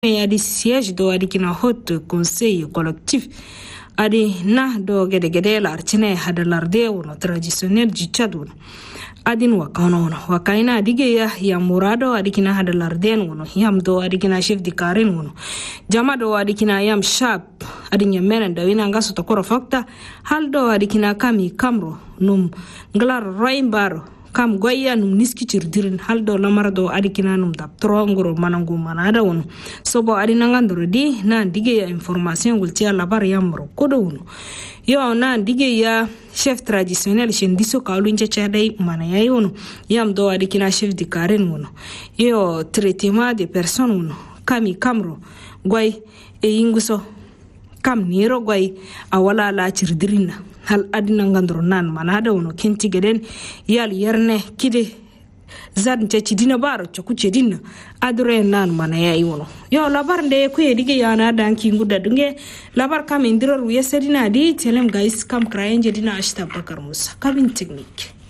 adi siège do adi kina haute conseil collectif adi na do gede la artine hadalarde wono traditionnel du Tchad wono adin wakano wono wakaina adige ya murado adi kina hadalarde wono yam do adi kina chef de Karen wono jama do adi kina yam sharp adi nyamena da wina ngaso to koro fakta hal do adi kina kami kamro num nglar roimbaro kam goya num niski cirdirin haldo lamardo adikina num dap trongoro manangu manada wono sobo adina ngandoro di na dige ya information gultia labar yamro kodo wono yo na dige ya chef traditionnel shendiso kalunje chadai mana yayi wono yam do adikina chef de Karen wono yo traitement de personnes wono kami kamro goy e yinguso kam niro goy awala la cirdirina hal adina ngandro nan manada wono kenti geden yal yerne kide zad ntachi dina baro choku chedina adure nan mana yayi wono yo labar nde ko yedige yana danki nguda dunge labar kam indiro yesedina di telem guys kam krayenje dina ashta bakar musa kabin technique